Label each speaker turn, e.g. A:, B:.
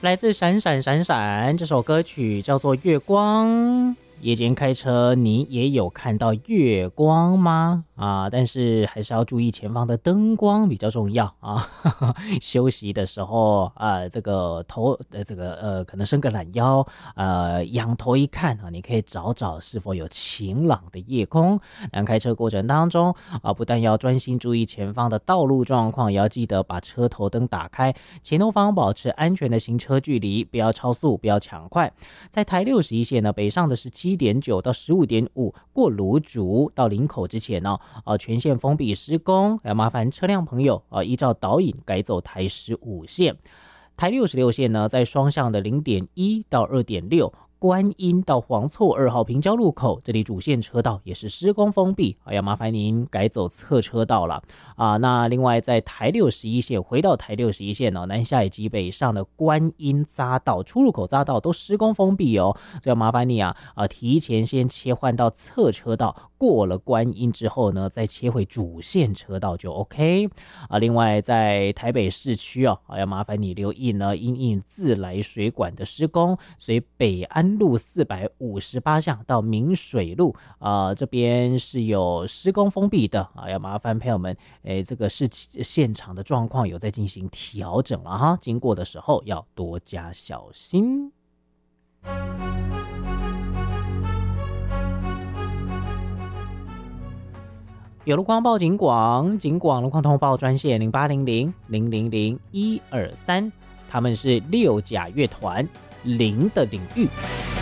A: 来自闪闪闪闪这首歌曲叫做《月光》。夜间开车，你也有看到月光吗？但是还是要注意前方的灯光比较重要啊。休息的时候这个头可能伸个懒腰，仰头一看啊，你可以找找是否有晴朗的夜空。那开车过程当中不但要专心注意前方的道路状况，也要记得把车头灯打开，前后方保持安全的行车距离，不要超速，不要抢快。在台61线呢，北上的17.9到15.5，过芦竹到林口之前呢，全线封闭施工，要麻烦车辆朋友依照导引改走台15线。台66线呢，在双向的0.1到2.6。观音到黄厝2号平交路口，这里主线车道也是施工封闭，要麻烦您改走侧车道了那另外在台61线回到台61线南下以及北上的观音匝道出入口匝道都施工封闭所以要麻烦你提前先切换到侧车道，过了观音之后呢，再切回主线车道就 OK 另外在台北市区要麻烦你留意呢，因应自来水管的施工，所以北安路458巷到明水路这边是有施工封闭的要麻烦朋友们这个是现场的状况有在进行调整了哈，经过的时候要多加小心。有路况报警广，警广路况通报专线0800-000-123，他们是六甲乐团零的领域。